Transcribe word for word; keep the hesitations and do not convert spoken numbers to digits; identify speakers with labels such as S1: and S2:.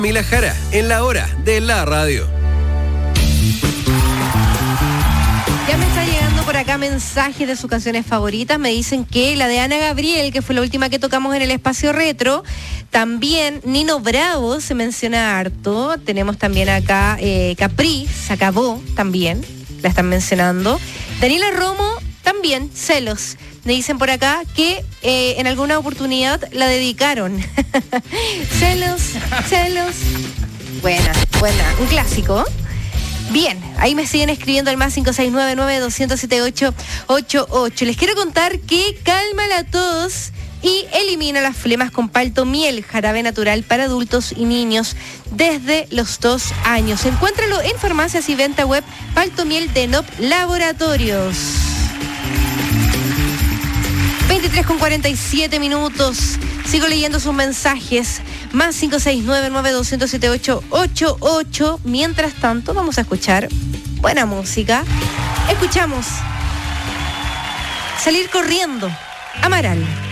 S1: Mila Jara, en la hora de la radio.
S2: Ya me está llegando por acá mensajes de sus canciones favoritas. Me dicen que la de Ana Gabriel, que fue la última que tocamos en el espacio retro. También Nino Bravo se menciona harto. Tenemos también acá eh, Capri, se acabó también, la están mencionando. Daniela Romo, también, Celos. Me dicen por acá que eh, en alguna oportunidad la dedicaron. Celos, celos. Buena, buena. Un clásico. Bien, ahí me siguen escribiendo al más cinco seis nueve nueve dos cero siete ocho ocho ocho. Les quiero contar que calma la tos y elimina las flemas con palto miel, jarabe natural para adultos y niños desde los dos años. Encuéntralo en farmacias y venta web Palto Miel de Nop Laboratorios. veintitrés con cuarenta y siete minutos. Sigo leyendo sus mensajes. Más cinco seis nueve nueve dos cero siete ocho ocho ocho. Mientras tanto, vamos a escuchar buena música. Escuchamos Salir Corriendo, Amaral.